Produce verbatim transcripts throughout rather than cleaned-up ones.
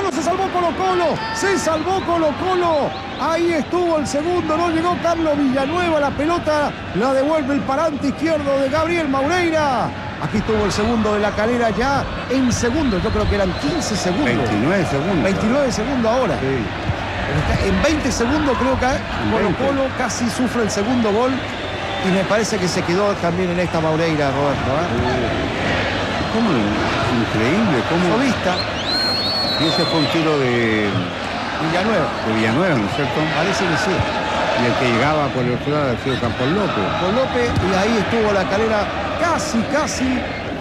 Colo, se salvó Colo Colo, se salvó Colo Colo. Ahí estuvo el segundo, no llegó Carlos Villanueva, la pelota la devuelve el parante izquierdo de Gabriel Maureira. Aquí estuvo el segundo de La Calera ya en segundos, yo creo que eran quince segundos. veintinueve segundos. veintinueve segundos ahora. Sí. En veinte segundos creo que Colo Colo casi sufre el segundo gol y me parece que se quedó también en esta Maureira, Roberto. ¿eh? ¿Cómo? Increíble, cómo. Vista. Y ese fue un tiro de Villanueva. De Villanueva, ¿no es cierto? Parece que sí. Y el que llegaba por el otro lado ha sido Campos López. Con López, y ahí estuvo La Calera casi, casi,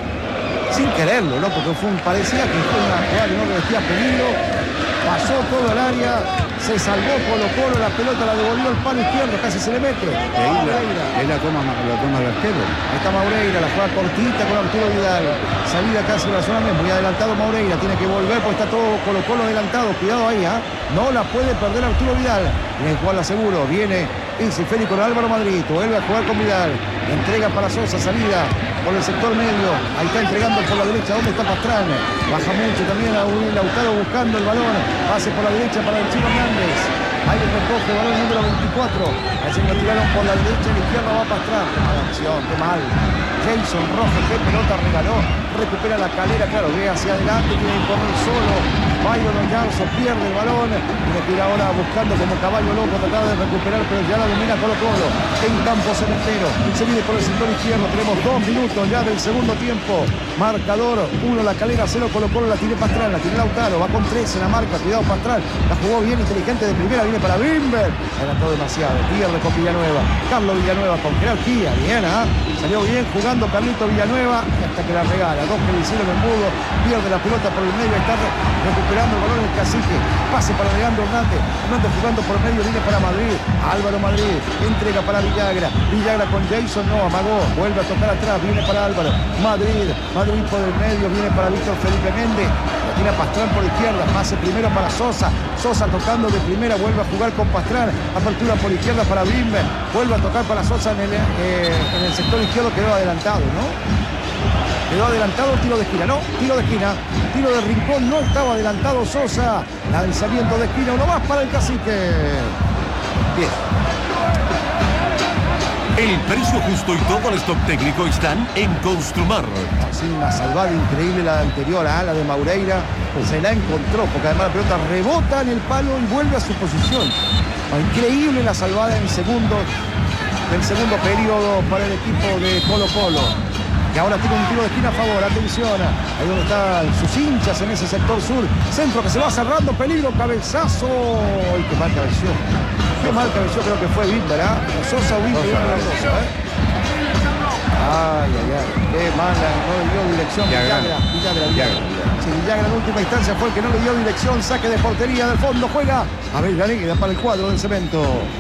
sin quererlo, ¿no? Porque fue un, parecía que fue una jugada que no revestía peligro. Pasó todo el área, se salvó Colo Colo, la pelota la devolvió al palo izquierdo, casi se le mete. Ahí la, ahí la toma, la toma el arquero. Ahí está Maureira, la juega cortita con Arturo Vidal. Salida casi de la zona, muy adelantado Maureira, tiene que volver porque está todo Colo Colo adelantado. Cuidado ahí, ¿ah? ¿eh? No la puede perder Arturo Vidal. Viene a jugar la seguro, viene Isi Félix con Álvaro Madrid, vuelve a jugar con Vidal. Entrega para Sosa, salida por el sector medio. Ahí está entregando por la derecha. ¿Dónde está Pastrana? Baja mucho también a Lautaro buscando el balón. Pase por la derecha para el Chino Hernández. Ahí recoge el balón número veinticuatro. Así lo tiraron por la derecha y la izquierda va Pastrana. Qué mala acción, qué mal. Jason Rojas, qué pelota regaló. Recupera La Calera, claro, ve hacia adelante, tiene que correr solo. Byron Oyarzo pierde el balón. Tiene que ir ahora buscando como caballo loco, tratar de recuperar, pero ya la domina Colo Colo. En campo Cementero. Se viene por el sector izquierdo. Tenemos dos minutos ya del segundo tiempo. Marcador, uno La Calera, cero Colo Colo. La tiene Pastrana, la tiene Lautaro. Va con tres en la marca. Cuidado Pastrana. La jugó bien, inteligente de primera. Viene para Bimber. Adelantó demasiado. Pierde con Villanueva. Carlos Villanueva con jerarquía. Bien, ¿ah? ¿eh? Salió bien jugando Carlito Villanueva. Hasta que la regala. Dos que le hicieron embudo. Pierde la pelota por el medio. Está recuperando el balón el Cacique. Pase para Leandro Hernández. Hernández jugando por el medio. Viene para Madrid. Álvaro Madrid. Entrega para Villagra. Villagra con Jason. No, amagó. Vuelve a tocar atrás. Viene para Álvaro. Madrid. Madrid por el medio. Viene para Víctor Felipe Méndez. La tiene Pastrán por izquierda. Pase primero para Sosa. Sosa tocando de primera. Vuelve a jugar con Pastrán. Apertura por izquierda para Bimber. Vuelve a tocar para Sosa en el, eh, en el sector izquierdo. Quedó adelantado, ¿no? Quedó adelantado, tiro de esquina, no, tiro de esquina, tiro de rincón, no estaba adelantado Sosa, lanzamiento de esquina, uno más para el Cacique. Bien. El precio justo y todo el stock técnico están en Construmar. Así una salvada increíble la anterior, a la de Maureira, se la encontró, porque además la pelota rebota en el palo y vuelve a su posición. Increíble la salvada en segundo, del segundo periodo para el equipo de Colo Colo. Y ahora tiene un tiro de esquina a favor, atención, ahí donde están sus hinchas en ese sector sur, centro que se va cerrando, peligro, cabezazo, y qué mal cabeció, qué mal cabeció, creo que fue Bimber, ¿ah? ¿eh? Sosa o Bimber, ¿eh? Ay, ay, ay, qué mala, no le dio dirección, Villagra, Villagra, Villagra. Si Villagra en última instancia fue el que no le dio dirección, saque de portería del fondo, juega, a ver, Ganeguida para el cuadro del Cemento.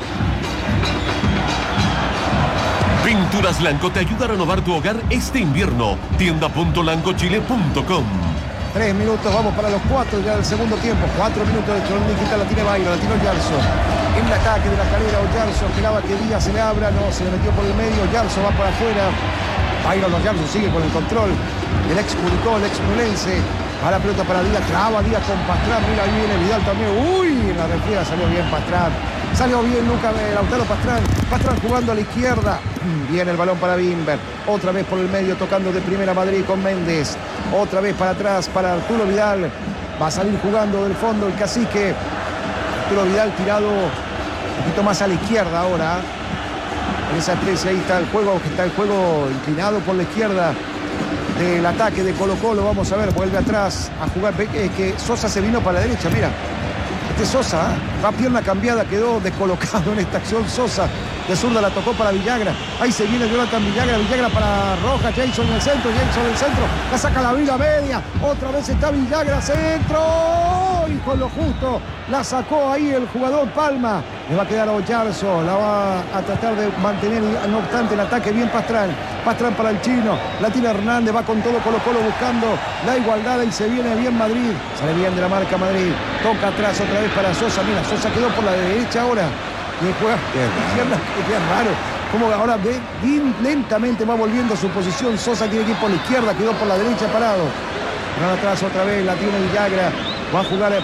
Pinturas Lanco te ayuda a renovar tu hogar este invierno. tienda punto lancochile punto com. Tres minutos, vamos para los cuatro ya del segundo tiempo. Cuatro minutos de Chorón Digital, la tiene Bayro, la tiene Oyarzo. En el ataque de La Calera, Oyarzo esperaba que Díaz se le abra, no, se le metió por el medio, Oyarzo va para afuera. Bayro Oyarzo sigue con el control. El ex Curicó, el ex Mulense. A la pelota para Díaz, traba Díaz con Pastrán, mira ahí viene Vidal también. Uy, en la refriega salió bien Pastrán. Salió bien Lucas Lautaro Pastrán. Pastrán jugando a la izquierda. Viene el balón para Bimber. Otra vez por el medio tocando de primera Madrid con Méndez. Otra vez para atrás para Arturo Vidal. Va a salir jugando del fondo el Cacique. Arturo Vidal tirado un poquito más a la izquierda ahora. En esa especie ahí está el juego, que está el juego inclinado por la izquierda del ataque de Colo Colo. Vamos a ver, vuelve atrás a jugar. Es que Sosa se vino para la derecha, mira. Este Sosa, ¿eh? Va pierna cambiada, quedó descolocado en esta acción Sosa. De zurda la tocó para Villagra. Ahí se viene Jonathan Villagra. Villagra para Rojas. Jason en el centro. Jason en el centro. La saca la vida media. Otra vez está Villagra. Centro. Y con lo justo la sacó ahí el jugador Palma. Le va a quedar a Oyarzo. La va a tratar de mantener. No obstante, el ataque bien Pastrán. Pastrán para el chino. La tira Hernández. Va con todo Colo Colo buscando la igualdad. Y se viene bien Madrid. Sale bien de la marca Madrid. Toca atrás otra vez para Sosa. Mira, Sosa quedó por la derecha ahora. Y juega izquierda, que es raro. Como ahora ve, bien lentamente va volviendo a su posición. Sosa tiene que ir por la izquierda, quedó por la derecha parado. Van atrás otra vez, la tiene Villagra. Va a jugar